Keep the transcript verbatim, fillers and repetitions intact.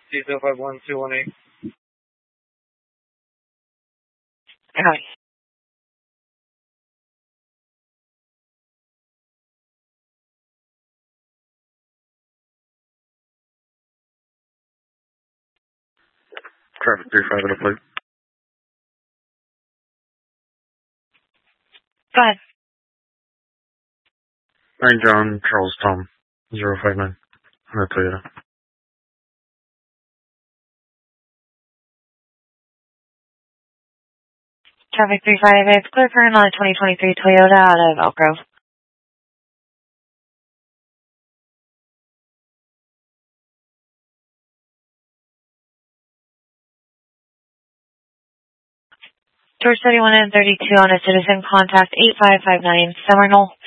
C zero five one two one eight. Okay. Traffic three five at a plate. Go ahead. Nine John Charles Tom zero five nine. I'm a Toyota. Traffic three five, it's clear current on a twenty twenty-three Toyota out of Elk Grove. George thirty-one and thirty-two on a citizen, contact eight five five nine Seminole.